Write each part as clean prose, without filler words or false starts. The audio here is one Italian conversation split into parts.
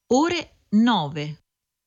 ore 9.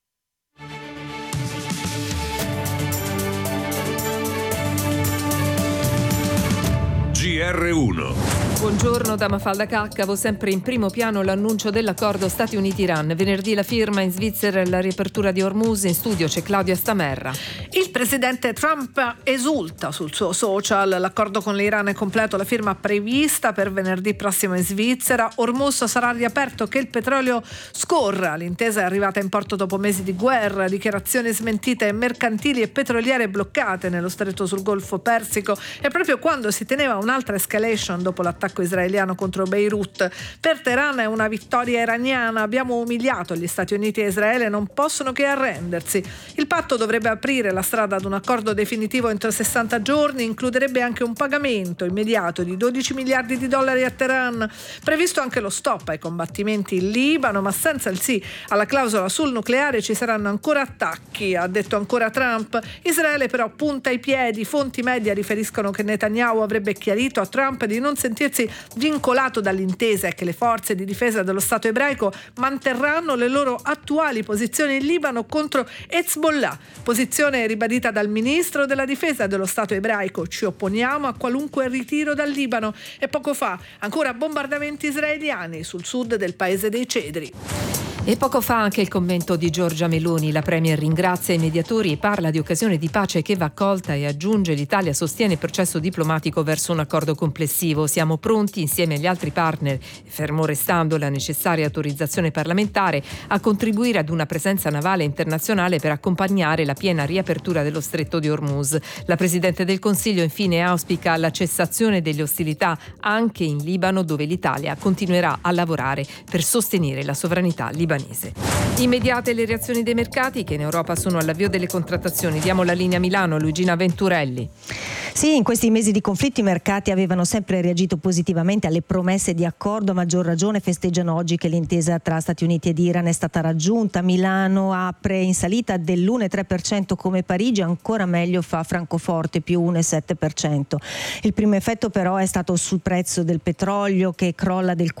GR1. Buongiorno da Mafalda Caccavo, sempre in primo piano l'annuncio dell'accordo Stati Uniti-Iran. Venerdì la firma in Svizzera e la riapertura di Hormuz. In studio c'è Claudia Stamerra. Il presidente Trump esulta sul suo social. L'accordo con l'Iran è completo, la firma prevista per venerdì prossimo in Svizzera. Hormuz sarà riaperto, che il petrolio scorra. L'intesa è arrivata in porto dopo mesi di guerra, dichiarazioni smentite mercantili e petroliere bloccate nello stretto sul Golfo Persico, e proprio quando si teneva un'altra escalation dopo l'attacco israeliano contro Beirut. Per Teheran è una vittoria iraniana. Abbiamo umiliato gli Stati Uniti e Israele, non possono che arrendersi. Il patto dovrebbe aprire la strada ad un accordo definitivo entro 60 giorni, includerebbe anche un pagamento immediato di $12 miliardi a Teheran. Previsto anche lo stop ai combattimenti in Libano, ma senza il sì alla clausola sul nucleare ci saranno ancora attacchi, ha detto ancora Trump. Israele però punta i piedi. Fonti media riferiscono che Netanyahu avrebbe chiarito a Trump di non sentirsi vincolato dall'intesa e che le forze di difesa dello Stato ebraico manterranno le loro attuali posizioni in Libano contro Hezbollah. Posizione ribadita dal ministro della difesa dello Stato ebraico: ci opponiamo a qualunque ritiro dal Libano. E poco fa ancora bombardamenti israeliani sul sud del paese dei Cedri. E poco fa anche il commento di Giorgia Meloni. La premier ringrazia i mediatori e parla di occasione di pace che va accolta e aggiunge: l'Italia sostiene il processo diplomatico verso un accordo complessivo. Siamo pronti insieme agli altri partner, fermo restando la necessaria autorizzazione parlamentare, a contribuire ad una presenza navale internazionale per accompagnare la piena riapertura dello stretto di Hormuz. La Presidente del Consiglio infine auspica la cessazione delle ostilità anche in Libano, dove l'Italia continuerà a lavorare per sostenere la sovranità libanese. Immediate le reazioni dei mercati, che in Europa sono all'avvio delle contrattazioni. Diamo la linea a Milano, Luigina Venturelli. Sì, in questi mesi di conflitti i mercati avevano sempre reagito positivamente alle promesse di accordo. A maggior ragione festeggiano oggi che l'intesa tra Stati Uniti ed Iran è stata raggiunta. Milano apre in salita dell'1,3% come Parigi, ancora meglio fa Francoforte, più 1,7%. Il primo effetto però è stato sul prezzo del petrolio, che crolla del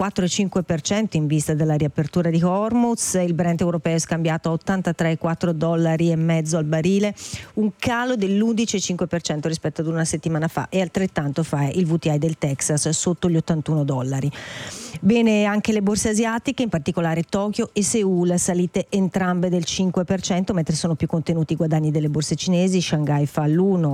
4,5% in vista della riapertura di Hormuz. Il Brent europeo è scambiato a $83,50 al barile, un calo dell'11,5% rispetto ad una settimana fa, e altrettanto fa il WTI del Texas sotto gli $81. Bene anche le borse asiatiche, in particolare Tokyo e Seoul, salite entrambe del 5%, mentre sono più contenuti i guadagni delle borse cinesi. Shanghai fa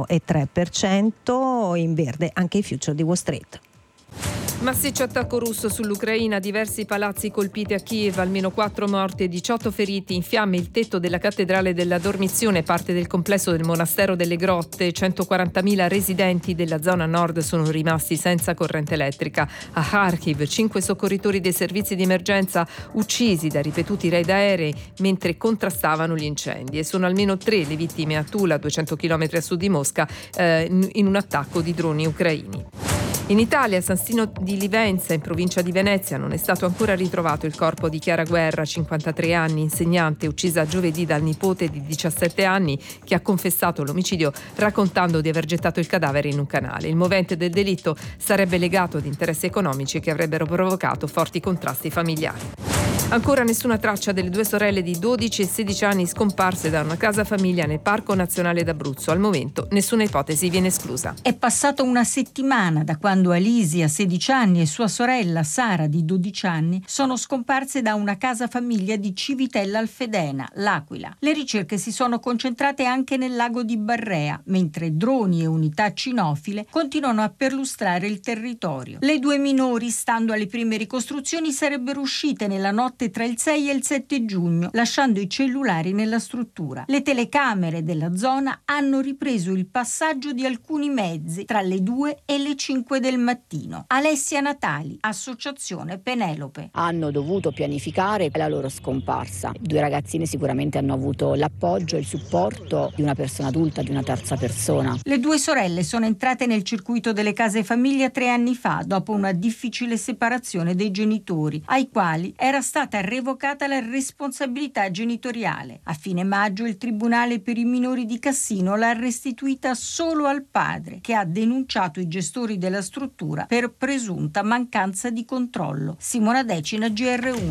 l'1,3%, in verde anche i future di Wall Street. Massiccio attacco russo sull'Ucraina, diversi palazzi colpiti a Kiev, almeno 4 morti e 18 feriti, in fiamme il tetto della cattedrale della Dormizione, parte del complesso del monastero delle Grotte. 140.000 residenti della zona nord sono rimasti senza corrente elettrica. A Kharkiv 5 soccorritori dei servizi di emergenza uccisi da ripetuti raid aerei mentre contrastavano gli incendi, e sono almeno 3 le vittime a Tula, 200 km a sud di Mosca, in un attacco di droni ucraini. In Italia, San Stino di Livenza, in provincia di Venezia, non è stato ancora ritrovato il corpo di Chiara Guerra, 53 anni, insegnante, uccisa giovedì dal nipote di 17 anni che ha confessato l'omicidio raccontando di aver gettato il cadavere in un canale. Il movente del delitto sarebbe legato ad interessi economici che avrebbero provocato forti contrasti familiari. Ancora nessuna traccia delle 2 sorelle di 12 e 16 anni scomparse da una casa famiglia nel Parco Nazionale d'Abruzzo. Al momento nessuna ipotesi viene esclusa. È passata una settimana da quando Alisia, 16 anni, e sua sorella Sara, di 12 anni, sono scomparse da una casa famiglia di Civitella Alfedena, L'Aquila. Le ricerche si sono concentrate anche nel lago di Barrea, mentre droni e unità cinofile continuano a perlustrare il territorio. Le 2 minori, stando alle prime ricostruzioni, sarebbero uscite nella notte tra il 6 e il 7 giugno, lasciando i cellulari nella struttura. Le telecamere della zona hanno ripreso il passaggio di alcuni mezzi tra le 2 e le 5 del mattino. Alessia Natali, Associazione Penelope. Hanno dovuto pianificare la loro scomparsa. 2 ragazzine sicuramente hanno avuto l'appoggio e il supporto di una persona adulta, di una terza persona. Le 2 sorelle sono entrate nel circuito delle case famiglia 3 anni fa, dopo una difficile separazione dei genitori, ai quali era stata revocata la responsabilità genitoriale. A fine maggio il Tribunale per i minori di Cassino l'ha restituita solo al padre, che ha denunciato i gestori della struttura per presunta mancanza di controllo. Simona Decina, GR1.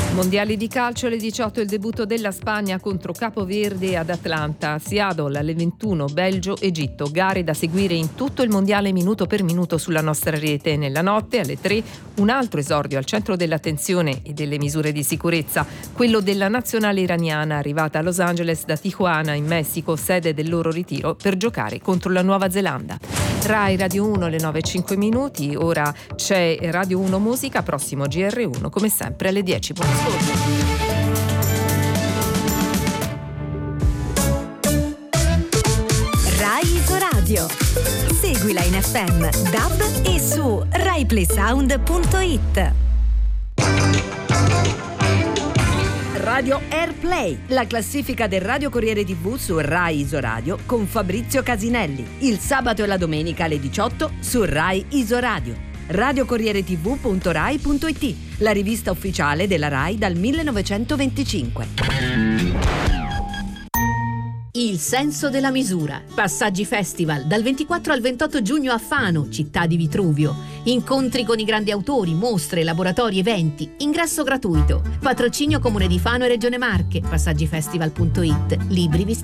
Mondiali di calcio alle 18 il debutto della Spagna contro Capoverde ad Atlanta. Seattle alle 21 Belgio-Egitto. Gare da seguire in tutto il mondiale minuto per minuto sulla nostra rete. Nella notte alle 3 un altro esordio al centro dell'attenzione e delle misure di sicurezza, quello della nazionale iraniana arrivata a Los Angeles da Tijuana in Messico, sede del loro ritiro, per giocare contro la Nuova Zelanda. Rai Radio 1 alle 9:05, ora c'è Radio 1 Musica, prossimo GR1 come sempre alle 10. Buon ascolto. Rai Isoradio. Seguila in FM, DAB e su RaiPlaySound.it. Radio Airplay, la classifica del Radio Corriere TV su Rai Isoradio con Fabrizio Casinelli. Il sabato e la domenica alle 18 su Rai Isoradio. radiocorrieretv.rai.it, la rivista ufficiale della Rai dal 1925. Il senso della misura. Passaggi Festival dal 24 al 28 giugno a Fano, città di Vitruvio. Incontri con i grandi autori, mostre, laboratori, eventi. Ingresso gratuito. Patrocinio Comune di Fano e Regione Marche. Passagifestival.it. Libri